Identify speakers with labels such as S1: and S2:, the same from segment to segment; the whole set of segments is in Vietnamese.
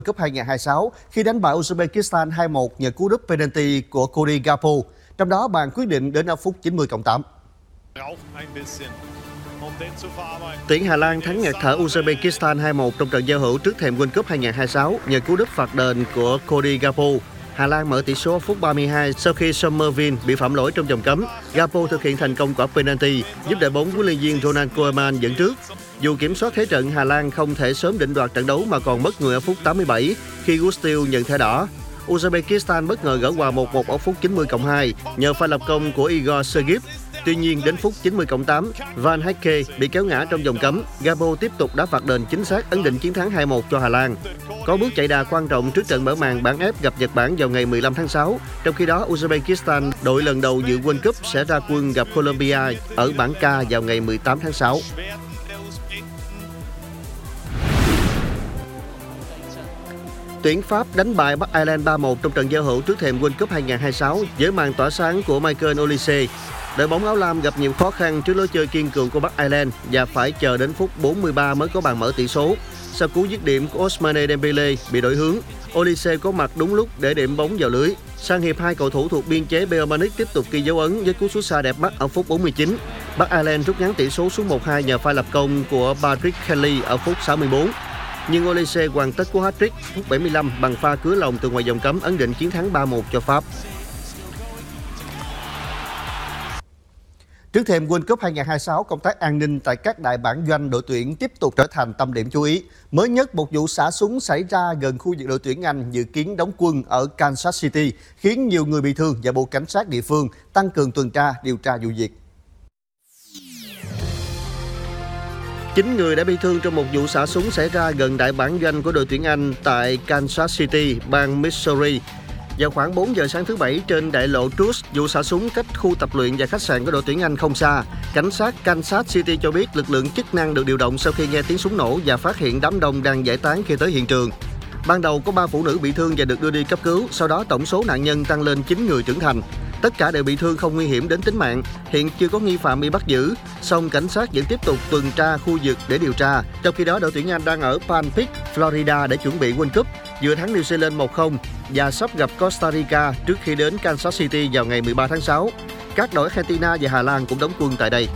S1: Cup 2026 khi đánh bại Uzbekistan 2-1 nhờ cú đúp penalty của Cody Gakpo. Trong đó bàn quyết định đến ở phút 90+8. Tuyển Hà Lan thắng ngạt thở Uzbekistan 2-1 trong trận giao hữu trước thềm World Cup 2026 nhờ cú đúp phạt đền của Cody Gakpo. Hà Lan mở tỷ số phút 32 sau khi Summervin bị phạm lỗi trong vòng cấm. Gakpo thực hiện thành công quả penalty, giúp đội bóng huấn luyện viên Ronald Koeman dẫn trước. Dù kiểm soát thế trận, Hà Lan không thể sớm định đoạt trận đấu mà còn mất người ở phút 87 khi Gustil nhận thẻ đỏ. Uzbekistan bất ngờ gỡ hòa 1-1 ở phút 90+2 nhờ pha lập công của Igor Sergiv. Tuy nhiên, đến phút 90+8, Van Hecke bị kéo ngã trong vòng cấm. Gakpo tiếp tục đá phạt đền chính xác ấn định chiến thắng 2-1 cho Hà Lan. Có bước chạy đà quan trọng trước trận mở màn bảng F gặp Nhật Bản vào ngày 15 tháng 6. Trong khi đó, Uzbekistan, đội lần đầu dự World Cup, sẽ ra quân gặp Colombia ở bảng K vào ngày 18 tháng 6. Tuyển Pháp đánh bại Bắc Ireland 3-1 trong trận giao hữu trước thềm World Cup 2026 với màn tỏa sáng của Michael Olise. Đội bóng áo lam gặp nhiều khó khăn trước lối chơi kiên cường của Bắc Ireland và phải chờ đến phút 43 mới có bàn mở tỷ số. Sau cú dứt điểm của Ousmane Dembele bị đổi hướng, Olise có mặt đúng lúc để điểm bóng vào lưới. Sang hiệp 2, cầu thủ thuộc biên chế Bayern Munich tiếp tục ghi dấu ấn với cú sút xa đẹp mắt ở phút 49. Bắc Ireland rút ngắn tỷ số xuống 1-2 nhờ pha lập công của Patrick Kelly ở phút 64. Nhưng Olise hoàn tất cú hat-trick phút 75 bằng pha cứa lòng từ ngoài vòng cấm ấn định chiến thắng 3-1 cho Pháp. Trước thềm World Cup 2026, công tác an ninh tại các đại bản doanh đội tuyển tiếp tục trở thành tâm điểm chú ý. Mới nhất, một vụ xả súng xảy ra gần khu vực đội tuyển Anh dự kiến đóng quân ở Kansas City, khiến nhiều người bị thương và buộc cảnh sát địa phương tăng cường tuần tra điều tra vụ việc. 9 người đã bị thương trong một vụ xả súng xảy ra gần đại bản doanh của đội tuyển Anh tại Kansas City, bang Missouri. Vào khoảng 4 giờ sáng thứ Bảy trên đại lộ Trust, vụ xả súng cách khu tập luyện và khách sạn của đội tuyển Anh không xa. Cảnh sát Kansas City cho biết lực lượng chức năng được điều động sau khi nghe tiếng súng nổ và phát hiện đám đông đang giải tán khi tới hiện trường. Ban đầu có 3 phụ nữ bị thương và được đưa đi cấp cứu, sau đó tổng số nạn nhân tăng lên 9 người trưởng thành. Tất cả đều bị thương không nguy hiểm đến tính mạng. Hiện chưa có nghi phạm bị bắt giữ, song cảnh sát vẫn tiếp tục tuần tra khu vực để điều tra. Trong khi đó, đội tuyển Anh đang ở Palm Beach, Florida để chuẩn bị World Cup, vừa thắng New Zealand 1-0 và sắp gặp Costa Rica trước khi đến Kansas City vào ngày 13 tháng 6. Các đội Argentina và Hà Lan cũng đóng quân tại đây.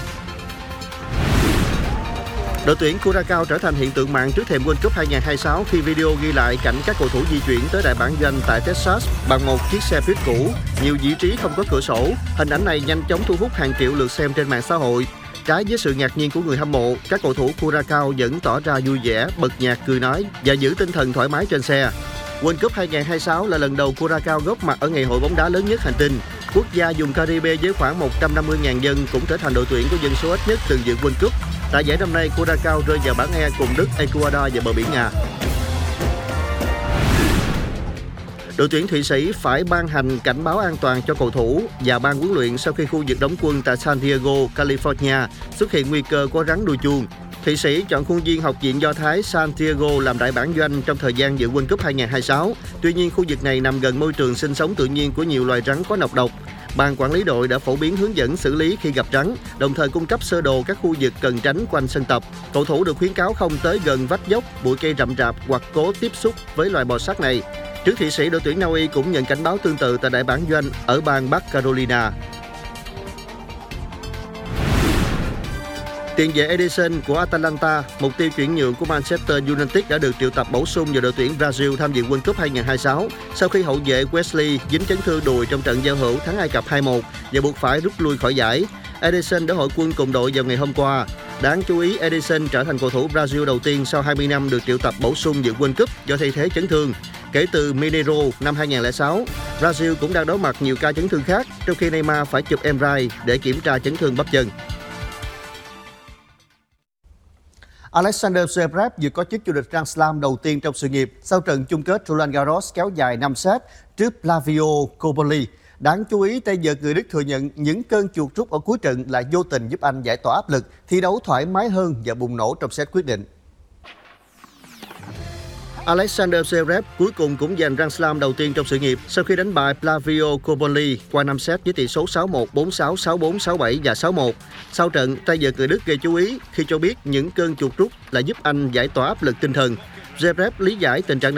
S1: Đội tuyển Curacao trở thành hiện tượng mạng trước thềm World Cup 2026 khi video ghi lại cảnh các cầu thủ di chuyển tới đại bản doanh tại Texas bằng một chiếc xe buýt cũ, nhiều vị trí không có cửa sổ. Hình ảnh này nhanh chóng thu hút hàng triệu lượt xem trên mạng xã hội. Trái với sự ngạc nhiên của người hâm mộ, các cầu thủ Curacao vẫn tỏ ra vui vẻ, bật nhạc cười nói và giữ tinh thần thoải mái trên xe. World Cup 2026 là lần đầu Curacao góp mặt ở ngày hội bóng đá lớn nhất hành tinh. Quốc gia vùng Caribe với khoảng 150.000 dân cũng trở thành đội tuyển có dân số ít nhất từng dự World Cup. Tại giải năm nay, Curacao rơi vào bảng E cùng Đức, Ecuador và bờ biển Nga. Đội tuyển Thụy Sĩ phải ban hành cảnh báo an toàn cho cầu thủ và ban huấn luyện sau khi khu vực đóng quân tại San Diego, California xuất hiện nguy cơ có rắn đuôi chuông. Thụy Sĩ chọn khuôn viên học viện Do Thái San Diego làm đại bản doanh trong thời gian dự World Cup 2026. Tuy nhiên, khu vực này nằm gần môi trường sinh sống tự nhiên của nhiều loài rắn có nọc độc. Ban quản lý đội đã phổ biến hướng dẫn xử lý khi gặp rắn, đồng thời cung cấp sơ đồ các khu vực cần tránh quanh sân tập. Cầu thủ được khuyến cáo không tới gần vách dốc, bụi cây rậm rạp hoặc cố tiếp xúc với loài bò sát này. Trước Thụy Sĩ, đội tuyển Na Uy cũng nhận cảnh báo tương tự tại đại bản doanh ở bang Bắc Carolina. Tiền vệ Ederson của Atalanta, mục tiêu chuyển nhượng của Manchester United, đã được triệu tập bổ sung vào đội tuyển Brazil tham dự World Cup 2026 sau khi hậu vệ Wesley dính chấn thương đùi trong trận giao hữu thắng Ai Cập 2-1 và buộc phải rút lui khỏi giải. Ederson đã hội quân cùng đội vào ngày hôm qua. Đáng chú ý, Ederson trở thành cầu thủ Brazil đầu tiên sau 20 năm được triệu tập bổ sung dự World Cup do thay thế chấn thương. Kể từ Mineiro năm 2006, Brazil cũng đang đối mặt nhiều ca chấn thương khác, trong khi Neymar phải chụp MRI để kiểm tra chấn thương bắp chân. Alexander Zverev vừa có chức vô địch Grand Slam đầu tiên trong sự nghiệp sau trận chung kết Roland Garros kéo dài 5 set trước Flavio Cobolli. Đáng chú ý, tay vợt người Đức thừa nhận những cơn chuột rút ở cuối trận lại vô tình giúp anh giải tỏa áp lực, thi đấu thoải mái hơn và bùng nổ trong set quyết định. Alexander Zverev cuối cùng cũng giành Grand Slam đầu tiên trong sự nghiệp sau khi đánh bại Flavio Cobolli qua 5 set với tỷ số 6-1, 4-6, 6-4, 6-7 và 6-1. Sau trận, tay vợt người Đức gây chú ý khi cho biết những cơn chuột rút là giúp anh giải tỏa áp lực tinh thần. Zverev lý giải tình trạng này